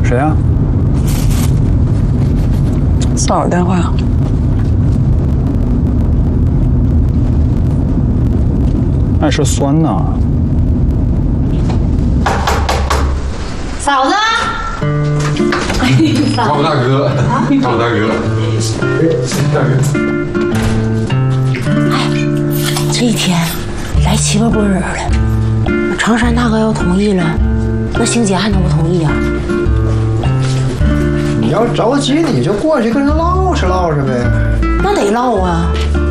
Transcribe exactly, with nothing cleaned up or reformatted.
谁啊？ 嫂子电话。 爱吃酸呐。 嫂子。 找我大哥，找我大哥。大哥。 哎，这一天来七八拨人了，常山大哥要同意了，那星姐还能不同意啊？ 你要着急，你就过去跟人唠嗑唠嗑呗。 那得唠啊，